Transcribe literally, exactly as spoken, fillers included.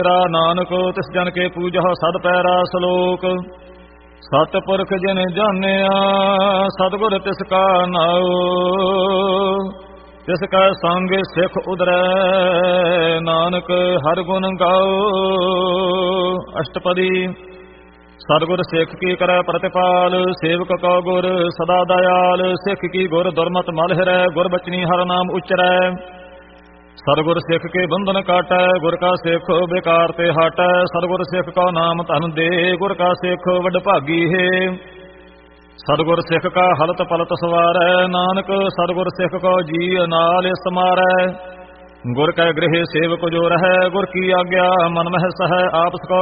ਨਾਨਕ ਤਿਸ ਜਨ ਕੇ ਪੂਜਾ ਸਦ ਪੈਰਾ ਸਲੋਕ। ਸਤ ਪੁਰਖ ਜਿਨ ਜਾਣਿਆ ਸਤਿਗੁਰ ਤਿਸ ਕਾ ਨਾਉ। ਤਿਸ ਕਾ ਸੰਗ ਸਿੱਖ ਉਦਰੈ ਨਾਨਕ ਹਰ ਗੁਣ ਗਾਓ। ਅਸ਼ਟਪਦੀ। ਸਤਿਗੁਰ ਸਿੱਖ ਕੀ ਕਰੈ ਪ੍ਰਤਿਪਾਲ। ਸੇਵਕ ਕੋ ਗੁਰ ਸਦਾ ਦਇਆਲ। ਸਿੱਖ ਕੀ ਗੁਰ ਦੁਰਮਤ ਮਲ ਹਿਰੈ। ਗੁਰ ਬਚਨੀ ਹਰ ਨਾਮ ਉਚਰੈ। ਸਤਿਗੁਰ ਸਿੱਖ ਕੇ ਬੰਧਨ ਕਾਟੈ। ਗੁਰ ਕਾ ਸਿੱਖ ਬੇਕਾਰ ਤੇ ਹਟੈ। ਸਤਿਗੁਰ ਸਿੱਖ ਕਾ ਨਾਮ ਧਨ ਦੇ। ਗੁਰ ਕਾ ਸਿੱਖ ਵਡ ਭਾਗੀ ਹੈ। ਸਤਿਗੁਰ ਸਿੱਖ ਕਾ ਹਲਤ ਪਲਤ ਸਵਾਰੈ। ਨਾਨਕ ਸਤਿਗੁਰ ਸਿੱਖ ਕੋ ਜੀ ਨਾਲ ਸਮਾਰੈ। ਗੁਰ ਕੈ ਗ੍ਰਹਿ ਸੇਵਕ ਜੋ ਰਹੈ। ਗੁਰ ਕੀ ਆਗਿਆ ਮਨ ਮਹਿ ਸਹੈ। ਆਪਸ ਕੋ